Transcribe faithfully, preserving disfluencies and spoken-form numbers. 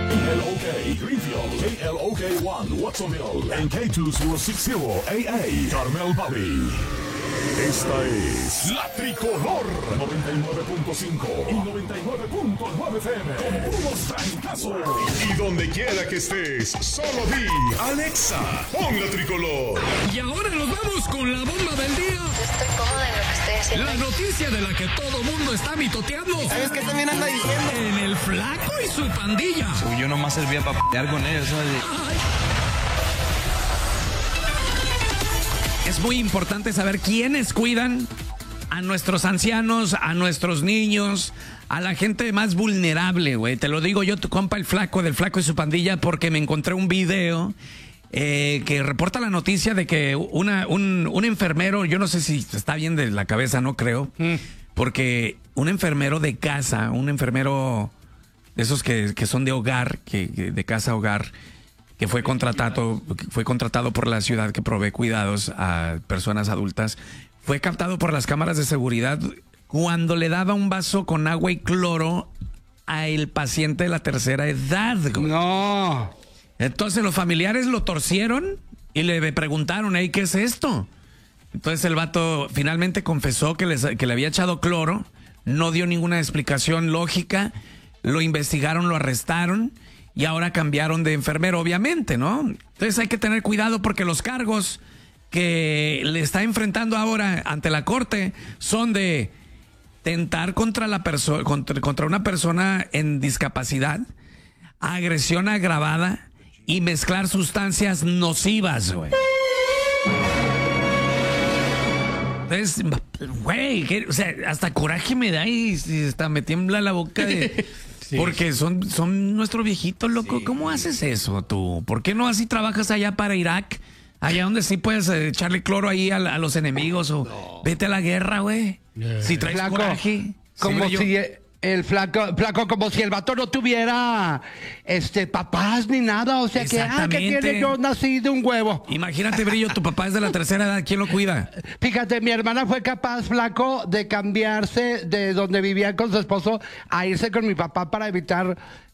En el OK Greenfield, K L O K uno Watsonville, en K dos mil sesenta A A Carmel Valley. Esta es La Tricolor noventa y nueve punto cinco y noventa y nueve punto nueve F M con puros trancazos. Y donde quiera que estés, solo di Alexa, pon La Tricolor. Y ahora nos vamos con la bomba del día. Yo estoy cómoda en lo que estoy haciendo. La noticia de la que todo mundo está mitoteando. ¿Sabes qué también anda diciendo? En el Flaco y su pandilla. Uy, yo nomás servía para pelear con ellos, ¿sabes? Ay. Es muy importante saber quiénes cuidan a nuestros ancianos, a nuestros niños, a la gente más vulnerable, güey. Te lo digo yo, tu compa el Flaco, del Flaco y su pandilla, porque me encontré un video eh, que reporta la noticia de que una, un, un enfermero, yo no sé si está bien de la cabeza, no creo, mm. porque un enfermero de casa, un enfermero de esos que, que son de hogar, que, que de casa a hogar, que fue contratado, fue contratado por la ciudad que provee cuidados a personas adultas, fue captado por las cámaras de seguridad cuando le daba un vaso con agua y cloro al paciente de la tercera edad. No. Entonces los familiares lo torcieron y le preguntaron, hey, ¿qué es esto? Entonces el vato finalmente confesó que, les, que le había echado cloro, no dio ninguna explicación lógica, lo investigaron, lo arrestaron. Y ahora cambiaron de enfermero, obviamente, ¿no? Entonces hay que tener cuidado porque los cargos que le está enfrentando ahora ante la corte son de tentar contra la perso- contra, contra una persona en discapacidad, agresión agravada y mezclar sustancias nocivas, güey. Entonces, güey, o sea, hasta coraje me da y, y hasta me tiembla la boca de... Sí. Porque son, son nuestros viejitos, loco. Sí. ¿Cómo haces eso tú? ¿Por qué no así trabajas allá para Irak? Allá donde sí puedes echarle cloro ahí a, a los enemigos o no. Vete a la guerra, güey. No. Si traes Flaco, coraje. Como sí, si el flaco, flaco, como si el vato no tuviera este papás ni nada. O sea que, ah, que tiene yo nací de un huevo. Imagínate, Brillo, tu papá es de la tercera edad. ¿Quién lo cuida? Fíjate, mi hermana fue capaz, flaco, de cambiarse de donde vivía con su esposo a irse con mi papá para evitar